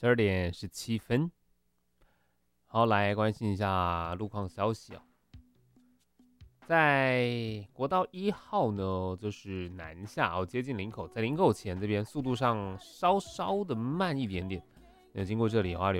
12点17分。好，来关心一下路况消息哦。在国道1号呢，就是南下哦，接近林口，在林口前这边速度上稍稍的慢一点点。那经过这里的话，